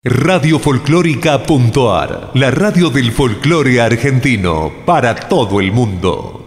Radiofolclórica.ar, la radio del folclore argentino para todo el mundo.